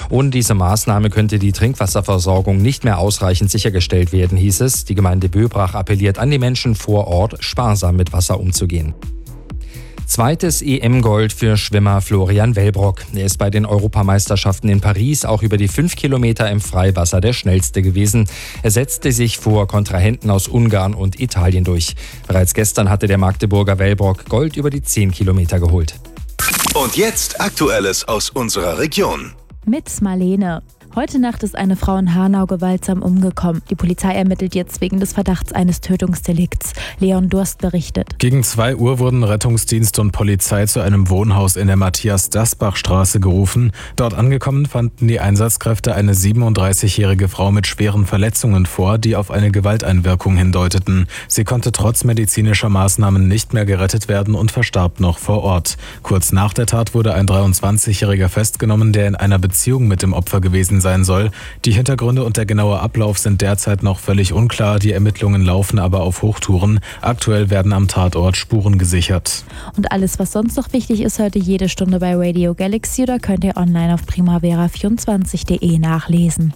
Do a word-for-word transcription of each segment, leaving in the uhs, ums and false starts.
Ohne diese Maßnahme könnte die Trinkwasserversorgung nicht mehr ausreichend sichergestellt werden, hieß es. Die Gemeinde Böbrach appelliert an die Menschen vor Ort, sparsam mit Wasser umzugehen. Zweites E M-Gold für Schwimmer Florian Wellbrock. Er ist bei den Europameisterschaften in Paris auch über die fünf Kilometer im Freiwasser der schnellste gewesen. Er setzte sich vor Kontrahenten aus Ungarn und Italien durch. Bereits gestern hatte der Magdeburger Wellbrock Gold über die zehn Kilometer geholt. Und jetzt Aktuelles aus unserer Region. Mit Marlene. Heute Nacht ist eine Frau in Hanau gewaltsam umgekommen. Die Polizei ermittelt jetzt wegen des Verdachts eines Tötungsdelikts. Leon Durst berichtet. Gegen zwei Uhr wurden Rettungsdienst und Polizei zu einem Wohnhaus in der Matthias-Dasbach-Straße gerufen. Dort angekommen fanden die Einsatzkräfte eine siebenunddreißigjährige Frau mit schweren Verletzungen vor, die auf eine Gewalteinwirkung hindeuteten. Sie konnte trotz medizinischer Maßnahmen nicht mehr gerettet werden und verstarb noch vor Ort. Kurz nach der Tat wurde ein dreiundzwanzigjähriger festgenommen, der in einer Beziehung mit dem Opfer gewesen sein soll. Die Hintergründe und der genaue Ablauf sind derzeit noch völlig unklar. Die Ermittlungen laufen aber auf Hochtouren. Aktuell werden am Tatort Spuren gesichert. Und alles, was sonst noch wichtig ist, hört ihr jede Stunde bei Radio Galaxy oder könnt ihr online auf primavera vierundzwanzig punkt de nachlesen.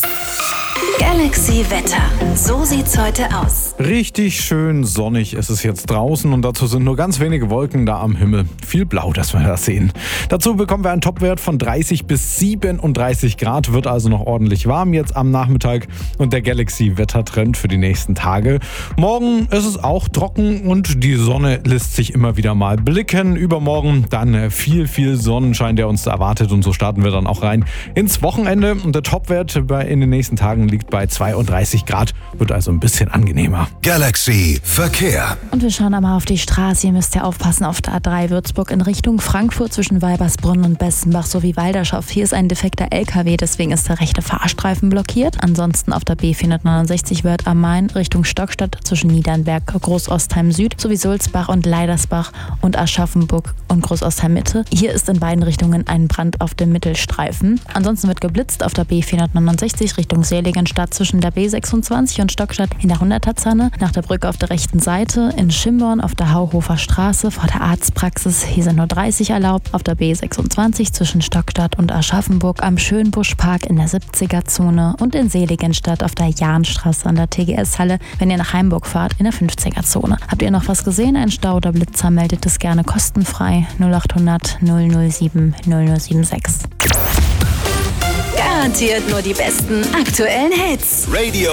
Galaxy Wetter. So sieht's heute aus. Richtig schön sonnig ist es jetzt draußen und dazu sind nur ganz wenige Wolken da am Himmel. Viel Blau, das wir da sehen. Dazu bekommen wir einen Topwert von dreißig bis siebenunddreißig Grad, wird also noch ordentlich warm jetzt am Nachmittag und der Galaxy-Wettertrend für die nächsten Tage. Morgen ist es auch trocken und die Sonne lässt sich immer wieder mal blicken. Übermorgen dann viel, viel Sonnenschein, der uns da erwartet und so starten wir dann auch rein ins Wochenende und der Topwert in den nächsten Tagen liegt bei zweiunddreißig Grad, wird also ein bisschen angenehmer. Galaxy Verkehr. Und wir schauen einmal auf die Straße. Ihr müsst ja aufpassen auf der A drei Würzburg in Richtung Frankfurt zwischen Weibersbrunn und Bessenbach sowie Walderschaft. Hier ist ein defekter L K W, deswegen ist der rechte Fahrstreifen blockiert. Ansonsten auf der B vierhundertneunundsechzig Wörth am Main Richtung Stockstadt zwischen Niedernberg, Großostheim Süd sowie Sulzbach und Leidersbach und Aschaffenburg und Großostheim Mitte. Hier ist in beiden Richtungen ein Brand auf dem Mittelstreifen. Ansonsten wird geblitzt auf der B vierhundertneunundsechzig Richtung Seligenstadt zwischen der B sechsundzwanzig und Stockstadt in der hunderter-Zanne, nach der Brücke auf der rechten Seite, in Schimborn auf der Hauhofer Straße vor der Arztpraxis, hier sind nur dreißig erlaubt, auf der B sechsundzwanzig zwischen Stockstadt und Aschaffenburg am Schönbuschpark in der siebziger-Zone und in Seligenstadt auf der Jahnstraße an der T G S-Halle, wenn ihr nach Heimburg fahrt, in der fünfziger-Zone. Habt ihr noch was gesehen, ein Stau oder Blitzer, meldet es gerne kostenfrei null achthundert null null sieben null null sieben sechs. Garantiert nur die besten aktuellen Hits. Radio